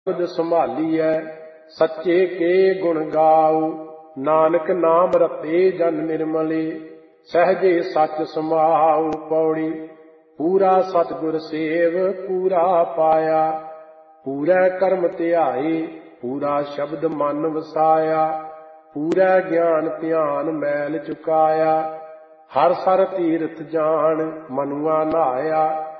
शब्द संभालिए सच्चे के गुण गाओ। नानक नाम रते जन निर्मले सहजे सच समाओ। पौड़ी पूरा सतगुर सेव पूरा पाया। पूरा कर्म ध्याए पूरा शब्द मन वसाया। पूरा ज्ञान ध्यान मैल चुकाया। हर सर तीरथ जान मनुआ नहाया।